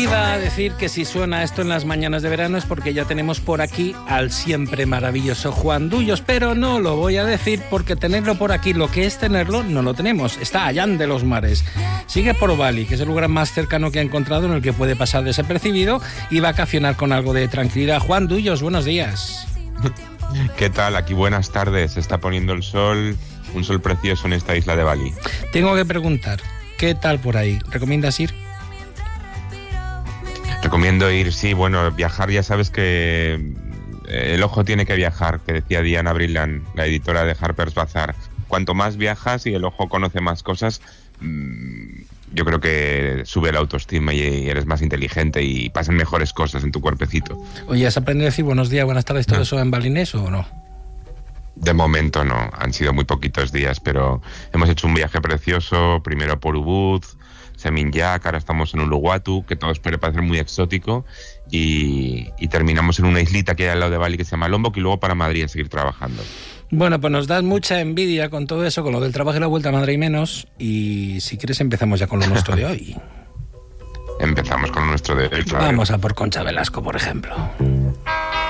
Iba a decir que si suena esto en las mañanas de verano es porque ya tenemos por aquí al siempre maravilloso Juan Dullos, pero no lo voy a decir porque tenerlo por aquí, lo que es tenerlo, no lo tenemos. Está allá de los mares. Sigue por Bali, que es el lugar más cercano que ha encontrado en el que puede pasar desapercibido y vacacionar con algo de tranquilidad. Juan Dullos, buenos días. ¿Qué tal? Aquí buenas tardes. Se está poniendo el sol, un sol precioso en esta isla de Bali. Tengo que preguntar, ¿qué tal por ahí? ¿Recomiendas ir? Recomiendo ir, sí, bueno, viajar, ya sabes que el ojo tiene que viajar, que decía Diana Brilland, la editora de Harper's Bazaar. Cuanto más viajas y el ojo conoce más cosas, yo creo que sube la autoestima y eres más inteligente y pasan mejores cosas en tu cuerpecito. Oye, ¿has aprendido a decir buenos días, buenas tardes, todo eso en balinés o no? De momento no, han sido muy poquitos días, pero hemos hecho un viaje precioso, primero por Ubud, Seminyak, ahora estamos en Uluwatu, que todo puede parecer muy exótico, y terminamos en una islita que hay al lado de Bali que se llama Lombok, y luego para Madrid a seguir trabajando. Bueno, pues nos das mucha envidia con todo eso, con lo del trabajo y la vuelta a Madrid y menos, y si quieres empezamos ya con lo nuestro de hoy. Empezamos con lo nuestro de hoy. Vamos a por Concha Velasco, por ejemplo.